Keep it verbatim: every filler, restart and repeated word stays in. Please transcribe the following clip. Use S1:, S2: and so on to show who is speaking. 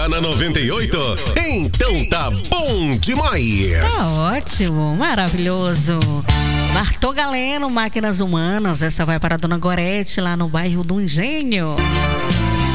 S1: Tá na noventa e oito? Então tá bom demais.
S2: Tá ótimo, maravilhoso. Bartô Galeno, Máquinas Humanas. Essa vai para a Dona Gorete, lá no bairro do Engenho.